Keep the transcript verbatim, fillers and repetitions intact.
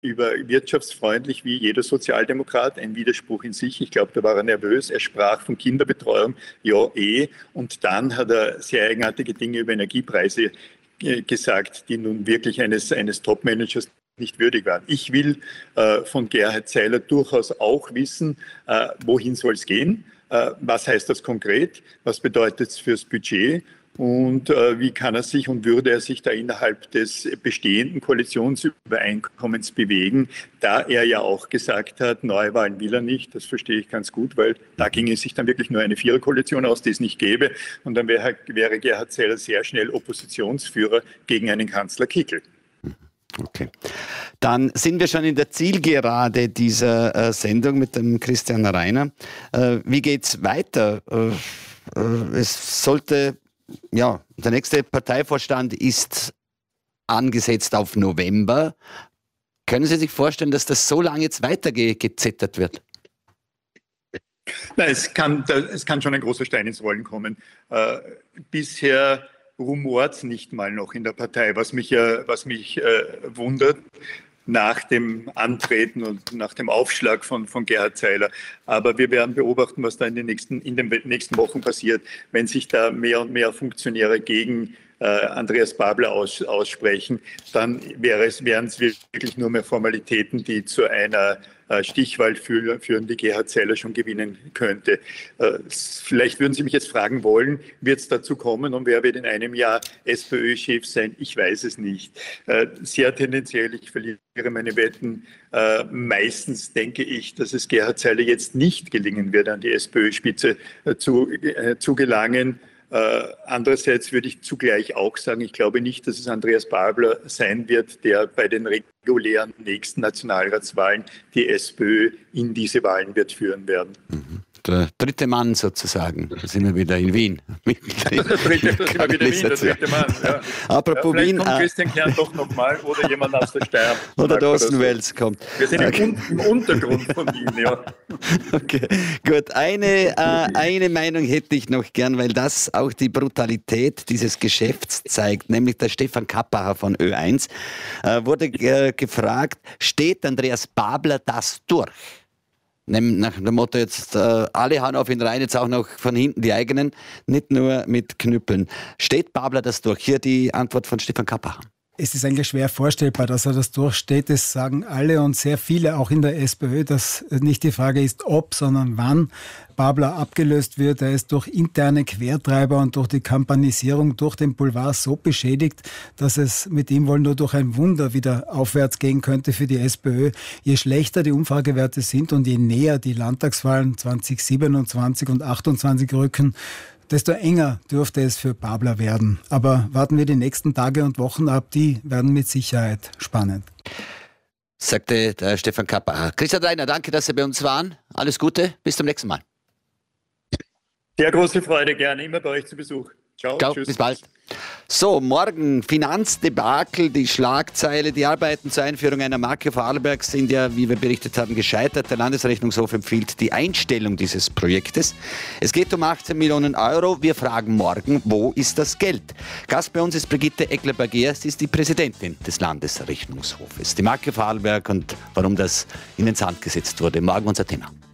über wirtschaftsfreundlich wie jeder Sozialdemokrat, ein Widerspruch in sich. Ich glaube, da war er nervös. Er sprach von Kinderbetreuung, ja eh. Und dann hat er sehr eigenartige Dinge über Energiepreise gesagt, die nun wirklich eines, eines Top-Managers nicht würdig waren. Ich will äh, von Gerhard Zeiler durchaus auch wissen, äh, wohin soll es gehen, äh, was heißt das konkret, was bedeutet es fürs Budget und äh, wie kann er sich und würde er sich da innerhalb des bestehenden Koalitionsübereinkommens bewegen, da er ja auch gesagt hat, Neuwahlen will er nicht. Das verstehe ich ganz gut, weil da ginge sich dann wirklich nur eine Viererkoalition aus, die es nicht gäbe. Und dann wäre, wäre Gerhard Zeiler sehr schnell Oppositionsführer gegen einen Kanzler Kickl. Okay. Dann sind wir schon in der Zielgerade dieser äh, Sendung mit dem Christian Reiner. Äh, wie geht's weiter? Äh, äh, es sollte, ja, der nächste Parteivorstand ist angesetzt auf November. Können Sie sich vorstellen, dass das so lange jetzt weitergezettert wird? Nein, es kann, es kann schon ein großer Stein ins Rollen kommen. Äh, bisher rumort es nicht mal noch in der Partei, was mich, äh, was mich äh, wundert nach dem Antreten und nach dem Aufschlag von, von Gerhard Zeiler. Aber wir werden beobachten, was da in den nächsten, in den nächsten Wochen passiert, wenn sich da mehr und mehr Funktionäre gegen äh, Andreas Babler aus, aussprechen, dann wäre es, wären es wirklich nur mehr Formalitäten, die zu einer äh, Stichwahl führen, führen, die Gerhard Zeiler schon gewinnen könnte. Äh, vielleicht würden Sie mich jetzt fragen wollen, wird es dazu kommen und wer wird in einem Jahr SPÖ-Chef sein? Ich weiß es nicht. Äh, sehr tendenziell, ich verliere meine Wetten. Äh, meistens denke ich, dass es Gerhard Zeiler jetzt nicht gelingen wird, an die SPÖ-Spitze äh, zu, äh, zu gelangen. Äh, andererseits würde ich zugleich auch sagen, ich glaube nicht, dass es Andreas Babler sein wird, der bei den regulären nächsten Nationalratswahlen die SPÖ in diese Wahlen wird führen werden. Mhm. Der dritte Mann sozusagen. Da sind wir wieder in Wien. der dritte, da sind wir wieder in Wien, der dritte Mann. Ja. Apropos ja, vielleicht Wien. Kommt Christian Kern doch nochmal oder jemand aus der Steiermark. Oder der Ostenwels kommt. Wir sind okay. im, im Untergrund von Wien, ja. Okay, gut. Eine, äh, eine Meinung hätte ich noch gern, weil das auch die Brutalität dieses Geschäfts zeigt, nämlich der Stefan Kappacher von Ö eins äh, wurde äh, gefragt, steht Andreas Babler das durch? Nach dem Motto jetzt, äh, alle hauen auf ihn rein, jetzt auch noch von hinten die eigenen, nicht nur mit Knüppeln. Steht Babler das durch? Hier die Antwort von Stefan Kappacher. Es ist eigentlich schwer vorstellbar, dass er das durchsteht. Das sagen alle und sehr viele, auch in der SPÖ, dass nicht die Frage ist, ob, sondern wann Babler abgelöst wird. Er ist durch interne Quertreiber und durch die Kampanisierung durch den Boulevard so beschädigt, dass es mit ihm wohl nur durch ein Wunder wieder aufwärts gehen könnte für die SPÖ. Je schlechter die Umfragewerte sind und je näher die Landtagswahlen zwanzig siebenundzwanzig und achtundzwanzig rücken, desto enger dürfte es für Babler werden. Aber warten wir die nächsten Tage und Wochen ab, die werden mit Sicherheit spannend. Sagte der Stefan Kappacher. Christian Reiner, danke, dass Sie bei uns waren. Alles Gute, bis zum nächsten Mal. Sehr große Freude, gerne immer bei euch zu Besuch. Ciao, Ciao, tschüss. Bis bald. So, morgen Finanzdebakel, die Schlagzeile, die Arbeiten zur Einführung einer Marke Vorarlberg sind ja, wie wir berichtet haben, gescheitert. Der Landesrechnungshof empfiehlt die Einstellung dieses Projektes. Es geht um achtzehn Millionen Euro. Wir fragen morgen, wo ist das Geld? Gast bei uns ist Brigitte Eckler-Berger. Sie ist die Präsidentin des Landesrechnungshofes. Die Marke Vorarlberg und warum das in den Sand gesetzt wurde. Morgen unser Thema.